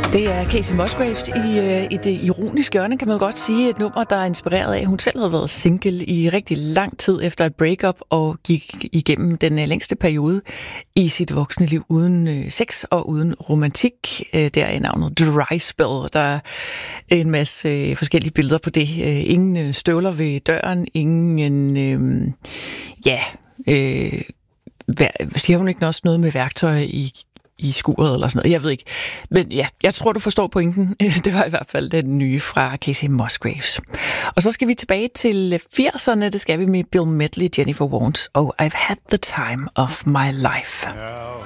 Det er Kacey Musgraves i det ironiske hjørne, kan man godt sige. Et nummer, der er inspireret af, at hun selv havde været single i rigtig lang tid efter et breakup og gik igennem den længste periode i sit voksne liv uden sex og uden romantik. Der er navnet Dry Spell. Der er en masse forskellige billeder på det. Ingen støvler ved døren, ingen... siger hun ikke også noget med værktøj i skuret eller sådan noget? Jeg ved ikke. Men ja, jeg tror, du forstår pointen. Det var i hvert fald den nye fra Kacey Musgraves. Og så skal vi tilbage til 80'erne. Det skal vi med Bill Medley, Jennifer Warnes og I've Had the Time of My Life. Now